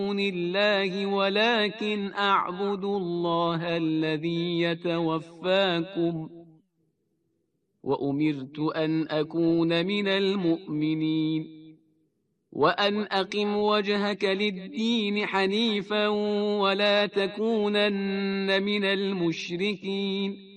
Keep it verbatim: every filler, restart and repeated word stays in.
الله ولكن أعبد الله الذي يتوفاكم وأمرت أن أكون من المؤمنين وأن أقم وجهك للدين حنيفا ولا تكونن من المشركين